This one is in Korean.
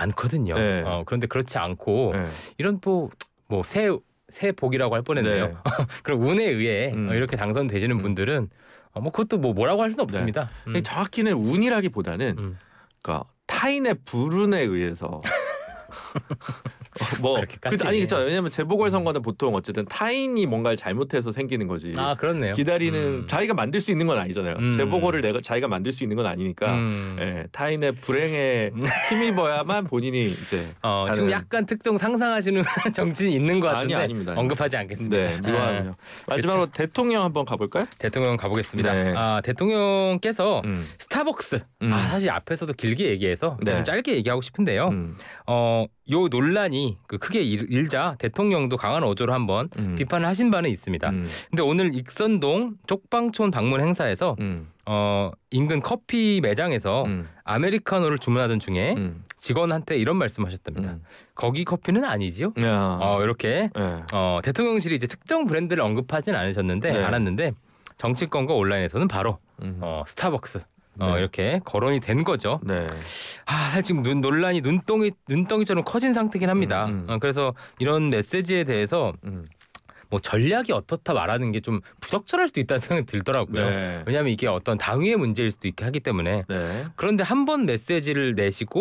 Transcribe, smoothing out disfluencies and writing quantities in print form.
많거든요. 네. 그런데 그렇지 않고 네. 이런 새 복이라고 할 뻔했네요. 네. 그럼 운에 의해 이렇게 당선되시는 음. 분들은 그것도 뭐라고 할 수는 없습니다. 정확히는 운이라기보다는 그러니까 타인의 불운에 의해서 그렇게까지. 아니 그렇죠. 왜냐면 재보궐선거는 보통 어쨌든 타인이 뭔가를 잘못해서 생기는 거지. 아 그렇네요. 기다리는 자기가 만들 수 있는 건 아니잖아요. 재보궐을 자기가 만들 수 있는 건 아니니까 예, 타인의 불행에 힘입어야만 본인이 이제 지금 약간 특정 상상하시는 정치인이 있는 것 같은데 아닙니다. 언급하지 않겠습니다. 네, 미워하군요. 마지막으로 대통령 한번 가볼까요? 대통령 가보겠습니다. 네. 대통령께서 스타벅스 사실 앞에서도 길게 얘기해서 제가 좀 짧게 얘기하고 싶은데요. 요 논란이 크게 일자 대통령도 강한 어조로 한번 비판을 하신 바는 있습니다. 근데 오늘 익선동 쪽방촌 방문 행사에서 인근 커피 매장에서 아메리카노를 주문하던 중에 직원한테 이런 말씀하셨답니다. 거기 커피는 아니지요? 이렇게 대통령실이 이제 특정 브랜드를 언급하진 않았는데 정치권과 온라인에서는 바로 스타벅스 이렇게 거론이 된 거죠. 네. 사실 지금 논란이 눈덩이처럼 커진 상태긴 합니다. 그래서 이런 메시지에 대해서 뭐 전략이 어떻다 말하는 게 좀 부적절할 수도 있다는 생각이 들더라고요. 네. 왜냐하면 이게 어떤 당위의 문제일 수도 있게 하기 때문에. 네. 그런데 한 번 메시지를 내시고